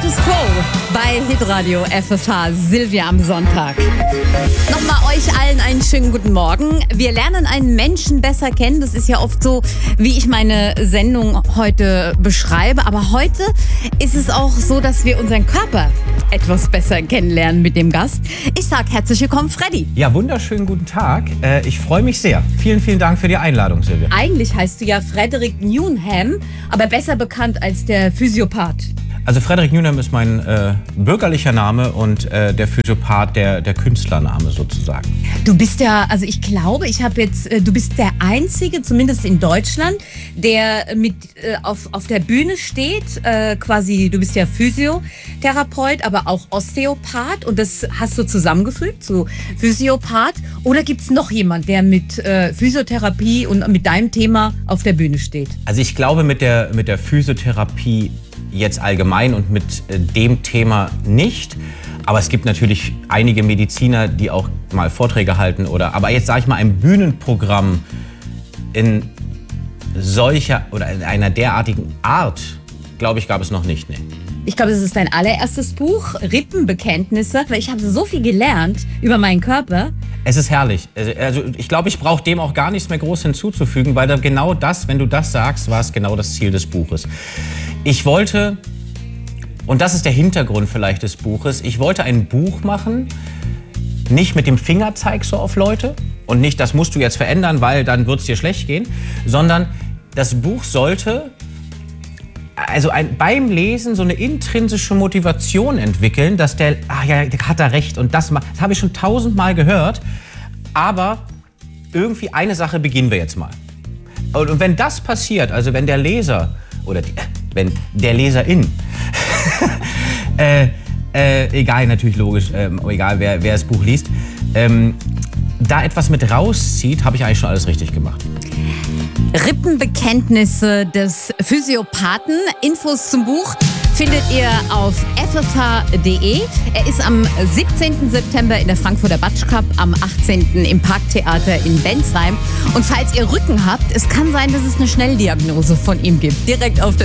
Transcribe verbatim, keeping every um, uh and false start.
Status Quo bei Hitradio F F H, Silvia am Sonntag. Nochmal euch allen einen schönen guten Morgen. Wir lernen einen Menschen besser kennen. Das ist ja oft so, wie ich meine Sendung heute beschreibe. Aber heute ist es auch so, dass wir unseren Körper etwas besser kennenlernen mit dem Gast. Ich sage herzlich willkommen, Freddy. Ja, wunderschönen guten Tag. Äh, ich freue mich sehr. Vielen, vielen Dank für die Einladung, Silvia. Eigentlich heißt du ja Frederick Newnham, aber besser bekannt als der Physiopath. Also Frederick Newnham ist mein äh, bürgerlicher Name und äh, der Physiopath der, der Künstlername sozusagen. Du bist ja, also ich glaube, ich habe jetzt, äh, du bist der Einzige, zumindest in Deutschland, der mit äh, auf, auf der Bühne steht, äh, quasi, du bist ja Physiotherapeut, aber auch Osteopath und das hast du zusammengefügt zu Physiopath. Oder gibt es noch jemand, der mit äh, Physiotherapie und mit deinem Thema auf der Bühne steht? Also ich glaube mit der, mit der Physiotherapie jetzt allgemein und mit äh, dem Thema nicht. Aber es gibt natürlich einige Mediziner, die auch mal Vorträge halten. Oder, aber jetzt sage ich mal, ein Bühnenprogramm in solcher oder in einer derartigen Art, glaube ich, gab es noch nicht. Nee. Ich glaube, das ist dein allererstes Buch, Rippenbekenntnisse. Weil ich habe so viel gelernt über meinen Körper. Es ist herrlich. Also ich glaube, ich brauche dem auch gar nichts mehr groß hinzuzufügen, weil da genau das, wenn du das sagst, war es genau das Ziel des Buches. Ich wollte, und das ist der Hintergrund vielleicht des Buches, ich wollte ein Buch machen, nicht mit dem Fingerzeig so auf Leute und nicht, das musst du jetzt verändern, weil dann wird es dir schlecht gehen, sondern das Buch sollte also ein, beim Lesen so eine intrinsische Motivation entwickeln, dass der, ach ja, der hat da recht und das, das habe ich schon tausendmal gehört, aber irgendwie eine Sache beginnen wir jetzt mal. Und wenn das passiert, also wenn der Leser oder die, wenn der Leserin, äh, äh, egal, natürlich logisch, äh, egal wer, wer das Buch liest, ähm, da etwas mit rauszieht, habe ich eigentlich schon alles richtig gemacht. Rippenbekenntnisse des Physiopathen. Infos zum Buch findet ihr auf f f h punkt d e. Er ist am siebzehnten September in der Frankfurter Batsch Cup, am achtzehnten im Parktheater in Bensheim. Und falls ihr Rücken habt, es kann sein, dass es eine Schnelldiagnose von ihm gibt, direkt auf der